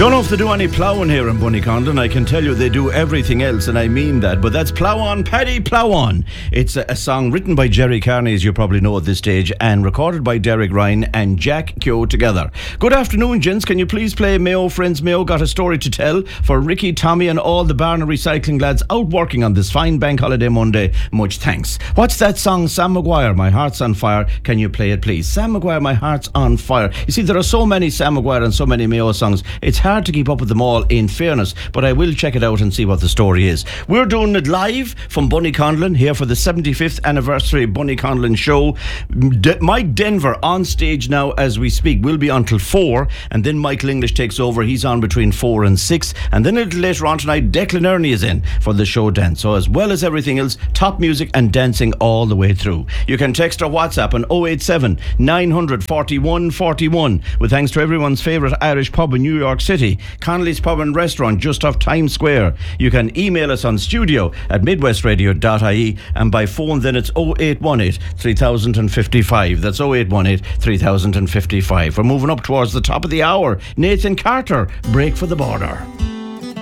Don't know if they do any ploughing here in Bunnycondon. I can tell you they do everything else, and I mean that. But that's Plough On, Paddy, Plough On. It's a song written by Jerry Carney, as you probably know at this stage, and recorded by Derek Ryan and Jack Keogh together. Good afternoon, gents. Can you please play Mayo Friends Mayo Got a Story to Tell for Ricky, Tommy and all the Barna Recycling lads out working on this fine bank holiday Monday? Much thanks. What's that song, Sam Maguire, My Heart's on Fire? Can you play it, please? Sam Maguire, My Heart's on Fire. You see, there are so many Sam Maguire and so many Mayo songs. It's hard to keep up with them all, in fairness, but I will check it out and see what the story is. We're doing it live from Bunnycondon here for the 75th anniversary Bunnycondon show. Mike Denver on stage now as we speak. We'll be until 4, and then Michael English takes over. He's on between 4 and 6, and then a little later on tonight Declan Ernie is in for the show dance. So as well as everything else, top music and dancing all the way through. You can text or WhatsApp on 087 900 41 41 with thanks to everyone's favourite Irish pub in New York City, Connolly's Pub and Restaurant just off Times Square. You can email us on studio@midwestradio.ie, and by phone then it's 0818 3055. That's 0818 3055. We're moving up towards the top of the hour. Nathan Carter, Break for the Border.